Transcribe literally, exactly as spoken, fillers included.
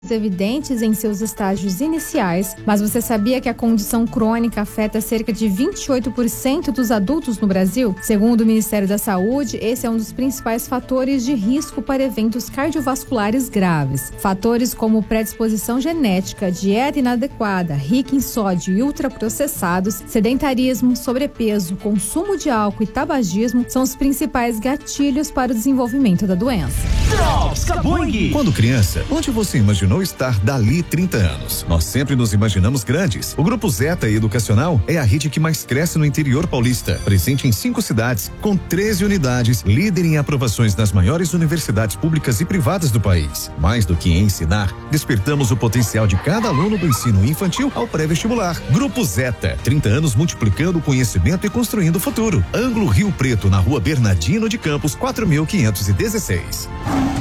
efeitos evidentes em seus estágios iniciais, mas você sabia que a condição crônica afeta cerca de vinte e oito por cento dos adultos no Brasil? Segundo o Ministério da Saúde, esse é um dos principais fatores de risco para eventos cardiovasculares graves. Fatores como predisposição genética, dieta inadequada, rica em sódio e ultraprocessados, sedentarismo, sobrepeso, consumo de álcool e tabagismo são os principais gatilhos para o desenvolvimento da doença. Drops Cabong! Quando criança, onde você imaginou estar dali trinta anos? Nós sempre nos imaginamos grandes. O Grupo Zeta Educacional é a rede que mais cresce no interior paulista, presente em cinco cidades, com treze unidades, líder em aprovações nas maiores universidades públicas e privadas do país. Mais do que ensinar, despertamos o potencial de cada aluno do ensino infantil ao pré-vestibular. Grupo Zeta, trinta anos multiplicando o conhecimento e construindo o futuro. Ângulo Rio Preto, na rua Bernardino de Campos, quatro mil quinhentos e dezesseis.